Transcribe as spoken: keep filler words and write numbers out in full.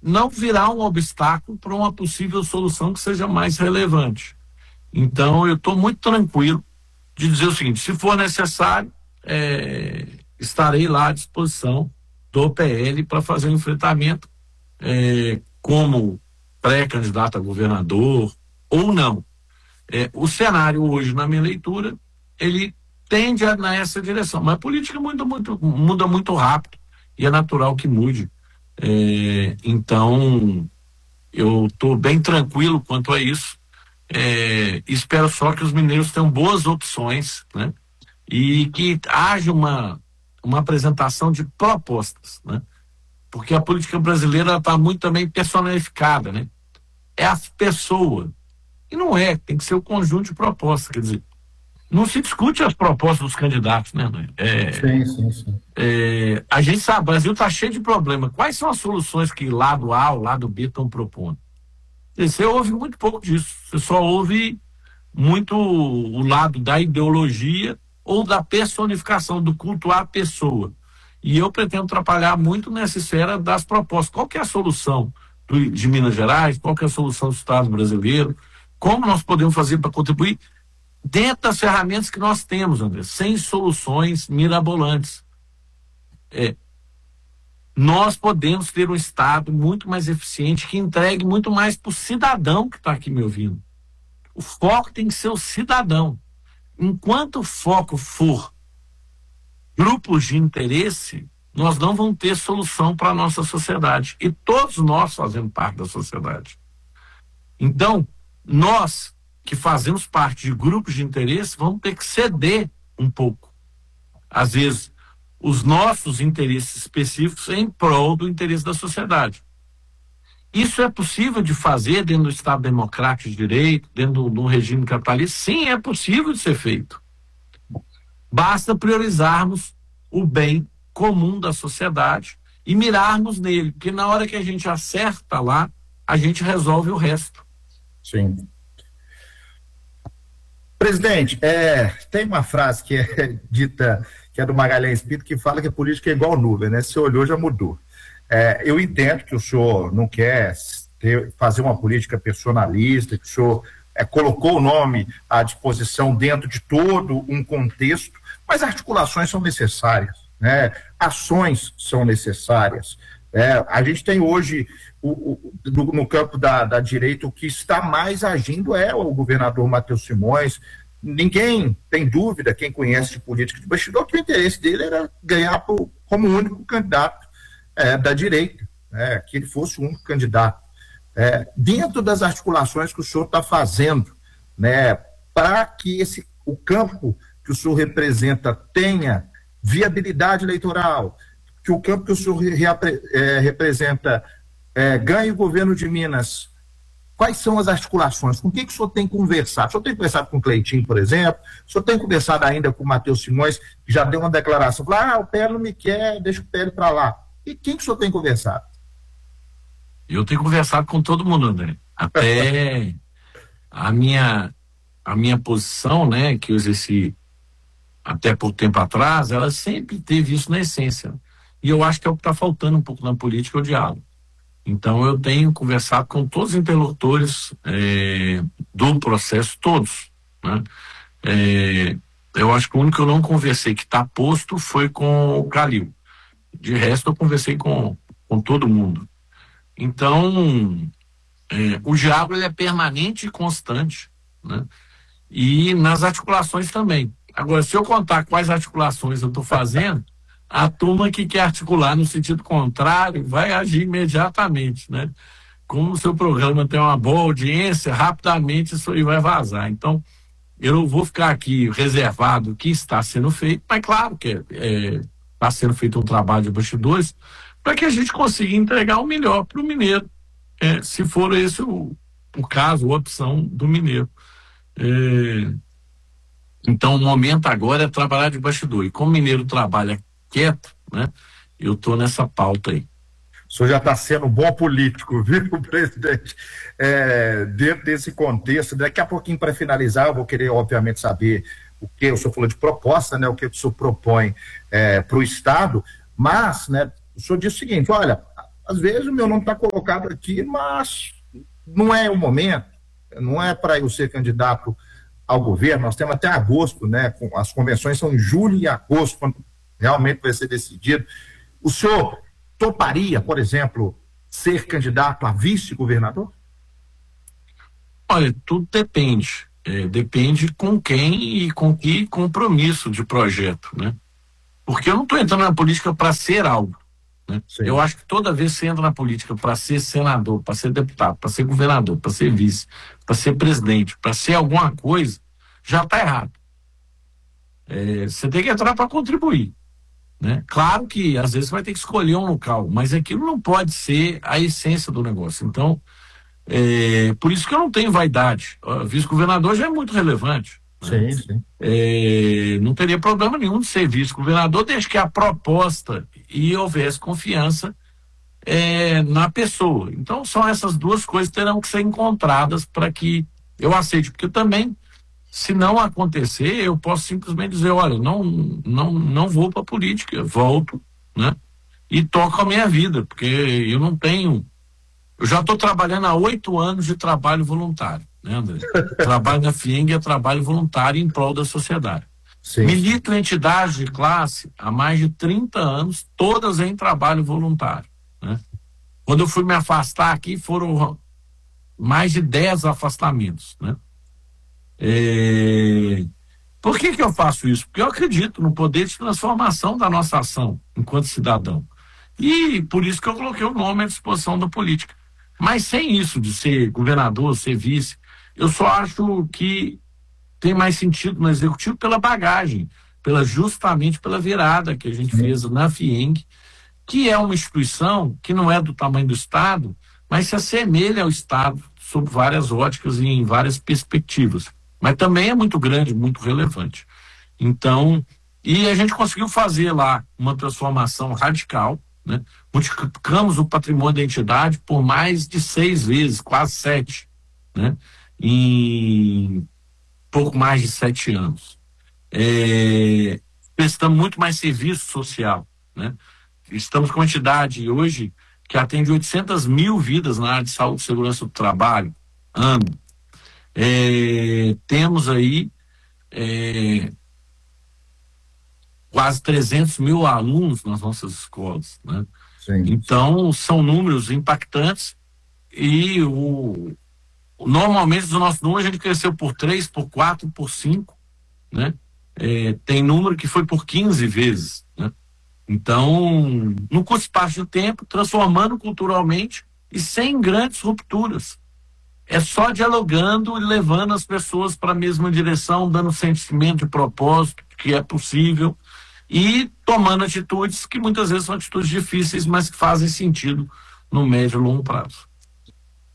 não virá um obstáculo para uma possível solução que seja mais relevante. Então, eu estou muito tranquilo de dizer o seguinte: se for necessário, é, estarei lá à disposição do P L para fazer um enfrentamento é, como pré-candidato a governador ou não. É, o cenário hoje, na minha leitura, ele tende a nessa direção, mas a política muda muito, muda muito rápido e é natural que mude. É, então, eu estou bem tranquilo quanto a isso. É, espero só que os mineiros tenham boas opções, né? E que haja uma, uma apresentação de propostas, né? Porque a política brasileira está muito também personificada, né? É a pessoa. E não é, tem que ser o conjunto de propostas. Quer dizer, não se discute as propostas dos candidatos, né? É, sim, sim, sim. É, a gente sabe, o Brasil está cheio de problemas. Quais são as soluções que lado A ou lado B estão propondo? Você ouve muito pouco disso. Você só ouve muito o lado da ideologia ou da personificação, do culto à pessoa. E eu pretendo trabalhar muito nessa esfera das propostas. Qual que é a solução do, de Minas Gerais? Qual que é a solução do Estado brasileiro? Como nós podemos fazer para contribuir dentro das ferramentas que nós temos, André, sem soluções mirabolantes. É, nós podemos ter um Estado muito mais eficiente, que entregue muito mais para o cidadão que está aqui me ouvindo. O foco tem que ser o cidadão. Enquanto o foco for grupos de interesse, nós não vamos ter solução para a nossa sociedade. E todos nós fazemos parte da sociedade. Então, nós que fazemos parte de grupos de interesse vamos ter que ceder um pouco. Às vezes, os nossos interesses específicos em prol do interesse da sociedade. Isso é possível de fazer dentro do Estado Democrático de Direito, dentro de um regime capitalista? Sim, é possível de ser feito. Basta priorizarmos o bem comum da sociedade e mirarmos nele, porque na hora que a gente acerta lá, a gente resolve o resto. Sim. Presidente, é, tem uma frase que é dita, que é do Magalhães Pinto, que fala que a política é igual nuvem, né? Se olhou, já mudou. É, eu entendo que o senhor não quer ter, fazer uma política personalista, que o senhor é, colocou o nome à disposição dentro de todo um contexto, mas articulações são necessárias, né? Ações são necessárias. É, a gente tem hoje, o, o, no, no campo da, da direita, o que está mais agindo é o governador Matheus Simões. Ninguém tem dúvida, quem conhece de política de bastidor, que o interesse dele era ganhar por, como único candidato é, da direita, é, que ele fosse o único candidato. É, dentro das articulações que o senhor está fazendo, né, para que esse, o campo que o senhor representa tenha viabilidade eleitoral, que o campo que o senhor repre, é, representa é, ganhe o governo de Minas, quais são as articulações? Com quem que o senhor tem conversado? O senhor tem conversado com o Cleitinho, por exemplo? O senhor tem conversado ainda com o Matheus Simões, que já deu uma declaração, falou, ah, o P L não me quer, deixa o P L para lá. E quem que o senhor tem conversado? Eu tenho conversado com todo mundo, André. Até a minha, a minha posição, né, que eu exerci até pouco tempo atrás, ela sempre teve isso na essência. E eu acho que é o que está faltando um pouco na política, é o diálogo. Então eu tenho conversado com todos os interlocutores é, do processo, todos, né? É, eu acho que o único que eu não conversei que está posto foi com o Calil. De resto eu conversei com, com todo mundo. Então é, o diálogo ele é permanente e constante, né? E nas articulações também. Agora, se eu contar quais articulações eu estou fazendo, a turma que quer articular no sentido contrário vai agir imediatamente, né? Como o seu programa tem uma boa audiência, rapidamente isso aí vai vazar. Então, eu não vou ficar aqui reservado o que está sendo feito, mas claro que está é, é, sendo feito um trabalho de bastidores para que a gente consiga entregar o melhor para o mineiro, é, se for esse o, o caso, a opção do mineiro. É, então, o momento agora é trabalhar de bastidor. E como o mineiro trabalha quieto, né? Eu estou nessa pauta aí. O senhor já está sendo um bom político, viu, presidente? É, dentro desse contexto, daqui a pouquinho, para finalizar, eu vou querer, obviamente, saber o que o senhor falou de proposta, né? O que o senhor propõe é, para o Estado, mas, né, o senhor disse o seguinte, olha, Às vezes o meu nome está colocado aqui, mas não é o momento, não é para eu ser candidato ao governo. Nós temos até agosto, né? As convenções são em julho e agosto, quando realmente vai ser decidido. O senhor toparia, por exemplo, ser candidato a vice-governador? Olha, tudo depende. É, depende com quem e com que compromisso de projeto, né? Porque eu não estou entrando na política para ser algo, né? Eu acho que toda vez que você entra na política para ser senador, para ser deputado, para ser governador, para ser vice, para ser presidente, para ser alguma coisa, já está errado. É, você tem que entrar para contribuir, né? Claro que às vezes você vai ter que escolher um local, mas aquilo não pode ser a essência do negócio. Então, é, por isso que eu não tenho vaidade. O vice-governador já é muito relevante, né? Sim, sim. É, não teria problema nenhum de ser vice-governador, desde que a proposta e houvesse confiança é, na pessoa. Então, são essas duas coisas que terão que ser encontradas para que eu aceite, porque também, se não acontecer, eu posso simplesmente dizer, olha, não, não, não vou para a política, volto, né? E toco a minha vida, porque eu não tenho. Eu já estou trabalhando há oito anos de trabalho voluntário, né, André? Trabalho na FIENG é trabalho voluntário em prol da sociedade. Sim. Milito em entidades de classe há mais de trinta anos, todas em trabalho voluntário, né? Quando eu fui me afastar aqui, foram mais de dez afastamentos, né? É... Por que que eu faço isso? Porque eu acredito no poder de transformação da nossa ação enquanto cidadão. E por isso que eu coloquei o nome à disposição da política. Mas sem isso de ser governador, ser vice, eu só acho que tem mais sentido no executivo pela bagagem, pela, justamente pela virada que a gente fez na FIENG, que é uma instituição que não é do tamanho do Estado, mas se assemelha ao Estado sob várias óticas e em várias perspectivas. Mas também é muito grande, muito relevante. Então, e a gente conseguiu fazer lá uma transformação radical, né? Multiplicamos o patrimônio da entidade por mais de seis vezes, quase sete, né? Em pouco mais de sete anos. É, prestamos muito mais serviço social, né? Estamos com uma entidade hoje que atende oitocentas mil vidas na área de saúde e segurança do trabalho, ano. É, temos aí é, quase trezentos mil alunos nas nossas escolas, né? Sim. Então, são números impactantes e o, normalmente os nossos números a gente cresceu por três, por quatro, por cinco, né? É, tem número que foi por quinze vezes, né? Então, no curto espaço de tempo, transformando culturalmente e sem grandes rupturas. É só dialogando e levando as pessoas para a mesma direção, dando sentimento de propósito, que é possível, e tomando atitudes que muitas vezes são atitudes difíceis, mas que fazem sentido no médio e longo prazo.